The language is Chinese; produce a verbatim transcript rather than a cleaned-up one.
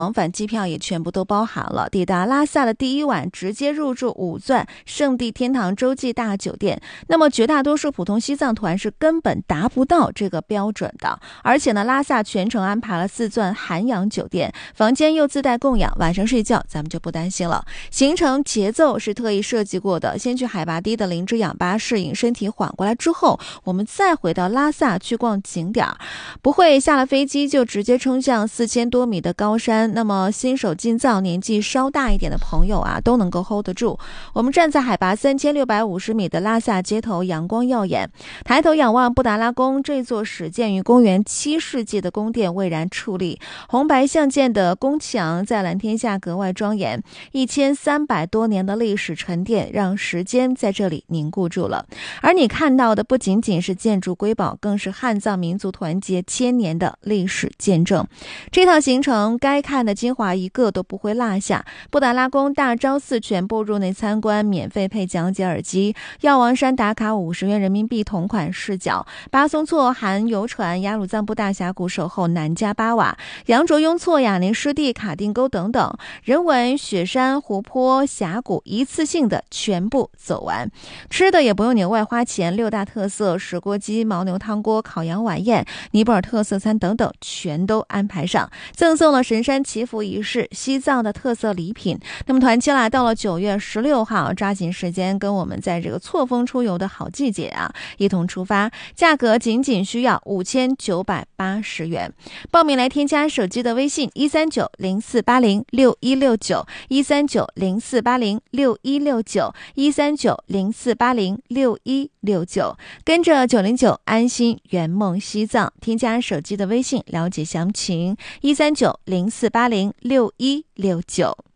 往返机票也全部都包含了。抵达拉萨的第一晚直接入住五钻圣地天堂洲际大酒店。那么绝大多数普通西藏团是根本达不到这个标准的。而且呢，拉萨全程安排了四钻涵养酒店，房间又自带供氧，晚上睡觉咱们就不担心了。行程节奏是特意设计过的，先去海拔低的林芝氧吧适应身体，缓过来之后，我们再回到拉萨去逛景点，不会下了飞机就直接冲向四千多米的高山。那么新手进藏、年纪稍大一点的朋友啊，都能够 hold 得住。我们站在海拔三千六百五十米的拉萨街头，阳光耀眼，抬头仰望布达拉宫，这座始建于公元七世纪的宫殿巍然矗立，红白相间的宫墙在蓝天下格外庄严。一千三百多年的历史沉淀，让时间在这里凝固住了。而你看到的不仅仅是建筑瑰宝，更是汉藏民族团结千年的历史见证。这套行程该看的精华一个都不会落下。布达拉宫、大昭寺全部入内参观，免费配讲解耳机；药王山打卡五十元人民币同款视角；巴松措含游船、雅鲁藏布大峡谷守候南迦巴瓦、羊卓雍措雅尼湿地、卡定沟等等人文、雪山、湖泊、峡谷一次性的全部走完。吃的也不用你额外花钱，六大特色石锅鸡、牦牛汤锅、烤羊晚宴、尼泊尔特色餐等等全都安排上，赠送了神山祈福仪式、西藏的特色礼品。那么团期啦，到了九月十六号，抓紧时间跟我们在这个错峰出游的好季节啊，一同出发，价格仅仅需要五千九百八十元。报名来添加手机的微信一三九零四八零六一六九一三九零四八零六一六九一三九零四八零六一六九，跟着九零九安心圆梦西藏，添加手机的微信了解详情一三九零四八零六一六九。